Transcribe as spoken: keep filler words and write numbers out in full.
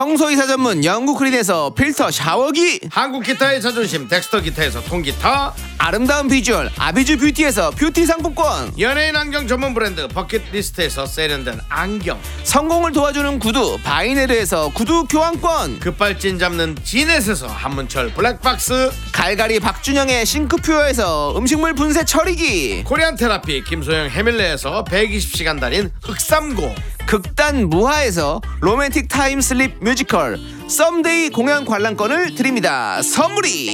청소이사 전문 영국 크린에서 필터 샤워기, 한국 기타의 자존심 덱스터 기타에서 통기타, 아름다운 비주얼 아비주 뷰티에서 뷰티 상품권, 연예인 안경 전문 브랜드 버킷리스트에서 세련된 안경, 성공을 도와주는 구두 바이네르에서 구두 교환권, 급발진 잡는 지넷에서 한문철 블랙박스, 갈갈이 박준영의 싱크퓨어에서 음식물 분쇄 처리기, 코리안 테라피 김소영 해밀레에서 백이십 시간 달인 흑삼고, 극단 무하에서 로맨틱 타임 슬립 뮤지컬 썸데이 공연 관람권을 드립니다. 선물이